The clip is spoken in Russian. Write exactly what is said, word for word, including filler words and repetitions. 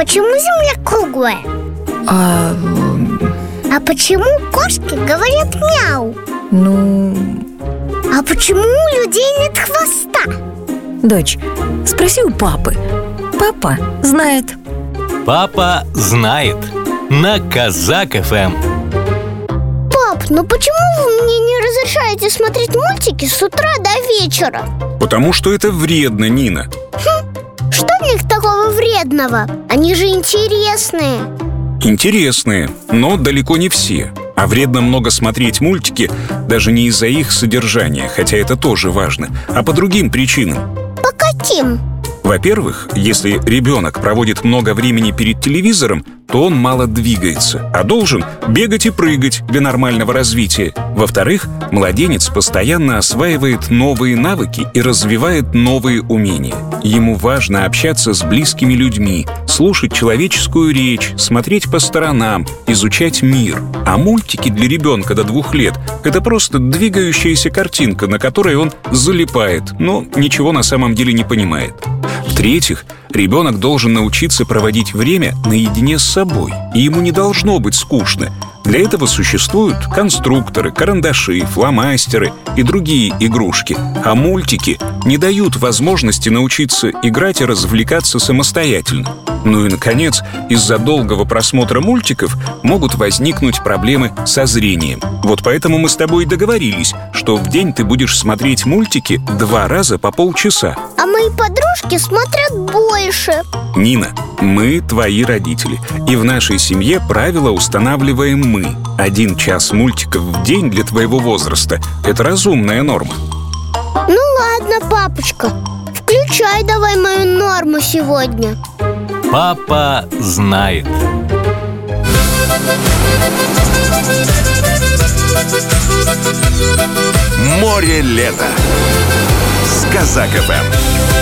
почему Земля круглая? А... А почему кошки говорят мяу? Ну... А почему у людей нет хвоста? Дочь, спроси у папы. Папа знает. Папа знает. На Казак эф эм. Пап, ну почему вы мне не разрешаете смотреть мультики с утра до вечера? Потому что это вредно, Нина. Хм, что в них такого вредного? Они же интересные. Интересные, но далеко не все. А вредно много смотреть мультики даже не из-за их содержания, хотя это тоже важно, а по другим причинам. По каким? Во-первых, если ребенок проводит много времени перед телевизором, то он мало двигается, а должен бегать и прыгать для нормального развития. Во-вторых, младенец постоянно осваивает новые навыки и развивает новые умения. Ему важно общаться с близкими людьми, слушать человеческую речь, смотреть по сторонам, изучать мир. А мультики для ребенка до двух лет — это просто двигающаяся картинка, на которой он залипает, но ничего на самом деле не понимает. В-третьих, ребенок должен научиться проводить время наедине с собой, и ему не должно быть скучно. Для этого существуют конструкторы, карандаши, фломастеры и другие игрушки, а мультики не дают возможности научиться играть и развлекаться самостоятельно. Ну и, наконец, из-за долгого просмотра мультиков могут возникнуть проблемы со зрением. Вот поэтому мы с тобой договорились, что в день ты будешь смотреть мультики два раза по полчаса. А мои подружки смотрят больше. Нина, мы твои родители, и в нашей семье правила устанавливаем мы. Один час мультиков в день для твоего возраста — это разумная норма. Ну ладно, папочка, включай давай мою норму сегодня. Папа знает. Море лета с Казак эф эм.